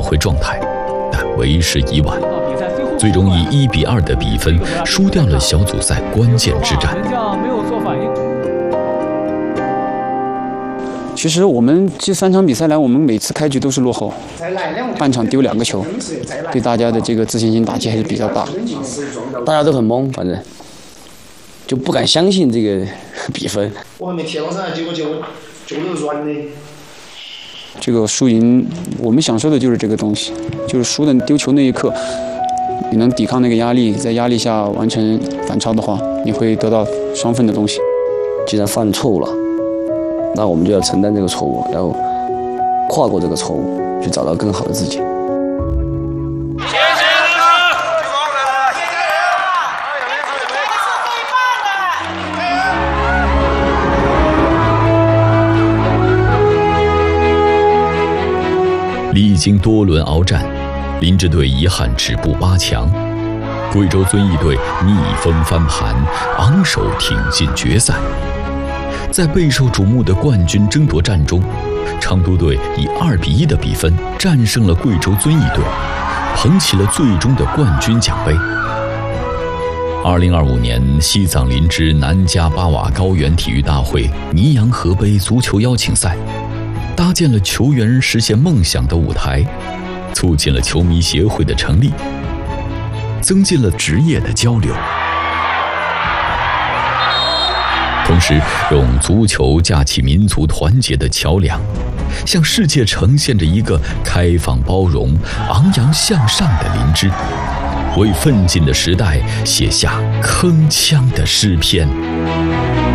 回状态，但为时已晚，最终以1-2的比分输掉了小组赛关键之战。 其实我们这3场比赛来，我们每次开局都是落后，半场丢2个球，对大家的这个自信心打击还是比较大。 大家都很懵，反正就不敢相信这个比分。 我还没贴上上来，结果就软的。 这个输赢，我们享受的就是这个东西，就是输的丢球那一刻，你能抵抗那个压力，在压力下完成反超的话，你会得到双份的东西。 既然犯错误了，那我们就要承担这个错误，然后跨过这个错误，去找到更好的自己。 历经多轮鏖战，林芝队遗憾止步8强，贵州遵义队逆风翻盘，昂首挺进决赛。在备受瞩目的冠军争夺战中，成都队以2-1的比分战胜了贵州遵义队，捧起了最终的冠军奖杯。2025年西藏林芝南迦巴瓦高原体育大会尼洋河杯足球邀请赛，搭建了球员实现梦想的舞台，促进了球迷协会的成立，增进了职业的交流，同时用足球架起民族团结的桥梁，向世界呈现着一个开放包容、昂扬向上的林芝，为奋进的时代写下铿锵的诗篇。